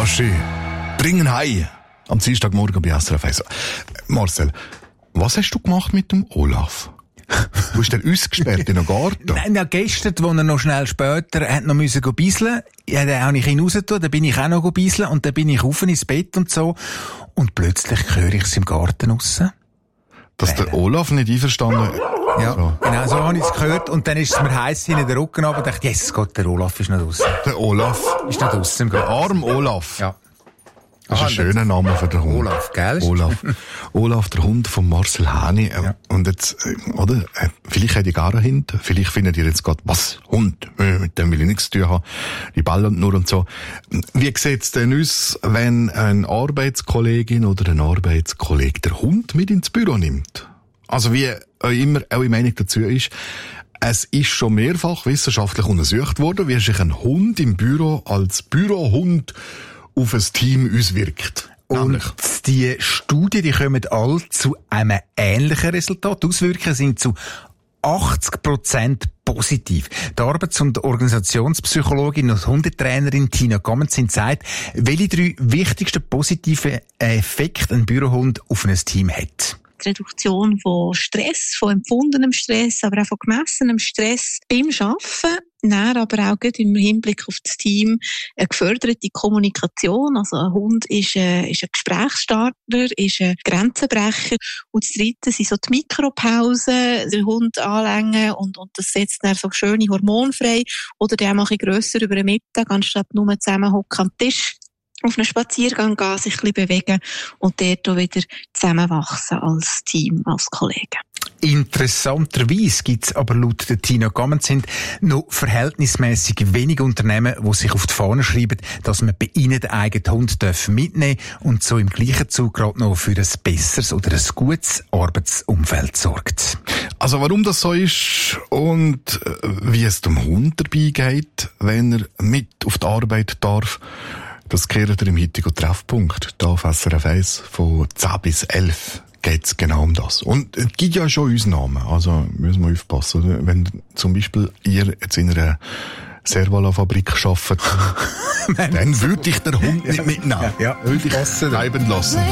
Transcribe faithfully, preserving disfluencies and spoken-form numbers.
Asche. Bringen heim. Am Dienstagmorgen bei S R F eins. Marcel, was hast du gemacht mit dem Olaf? Du hast den ausgesperrt in den Garten? Nein, ja, gestern, wo er noch schnell später hat noch müssen go beiseln, ja, dann habe ich ihn rausgetan, dann bin ich auch noch go beiseln und dann bin ich rauf ins Bett und so. Und plötzlich höre ich es im Garten raus. Dass der Olaf nicht einverstanden ist? Ja, so. Genau, so habe ich es gehört. Und dann ist es mir heiß hinter den Rücken runter und dachte, yes Gott, der Olaf ist noch draussen. Der Olaf? Ist noch draussen im Der Garten. arme Olaf? Ja. Das ist Aha, ein schöner Name für den Hund. Olaf, gell? Olaf. Olaf, der Hund von Marcel Häni. Ja. Und jetzt, oder? Vielleicht hat ich gar einen Hund. Vielleicht findet ihr jetzt gerade, was? Hund? Mit dem will ich nichts zu tun haben. Die ballen nur und so. Wie sieht's denn aus, wenn eine Arbeitskollegin oder ein Arbeitskollege der Hund mit ins Büro nimmt? Also wie immer eure Meinung dazu ist, es ist schon mehrfach wissenschaftlich untersucht worden, wie sich ein Hund im Büro als Bürohund auf ein Team auswirkt. Und die Studien, die kommen alle zu einem ähnlichen Resultat. Die Auswirkungen sind zu achtzig Prozent positiv. Die Arbeits- und Organisationspsychologin und Hundetrainerin Tina Gamenzin sagt, welche drei wichtigsten positiven Effekte ein Bürohund auf ein Team hat. Die Reduktion von Stress, von empfundenem Stress, aber auch von gemessenem Stress beim Arbeiten. Dann aber auch im Hinblick auf das Team eine geförderte Kommunikation. Also ein Hund ist ein, ist ein Gesprächsstarter, ist ein Grenzenbrecher. Und das Dritte sind so die Mikropausen, den Hund anlängen und, und das setzt dann so schöne Hormone frei. Oder der auch ein bisschen grösser über den Mittag, anstatt nur zusammenhocken am Tisch. Auf einen Spaziergang gehen, sich ein bisschen bewegen und dort auch wieder zusammenwachsen als Team, als Kollegen. Interessanterweise gibt es aber laut der Tina Gamenzin noch verhältnismäßig wenig Unternehmen, die sich auf die Fahne schreiben, dass man bei ihnen den eigenen Hund mitnehmen darf und so im gleichen Zug gerade noch für ein besseres oder ein gutes Arbeitsumfeld sorgt. Also warum das so ist und wie es dem Hund dabei geht, wenn er mit auf die Arbeit darf, das kehrt ihr im heutigen Treffpunkt. Da auf S R F eins von zehn bis elf geht's genau um das. Und es gibt ja schon Ausnahmen. Also müssen wir aufpassen. Wenn zum Beispiel ihr jetzt in einer Servala-Fabrik arbeitet, dann würde ich den Hund nicht mitnehmen. Ja, ja. Würde ich bleiben lassen.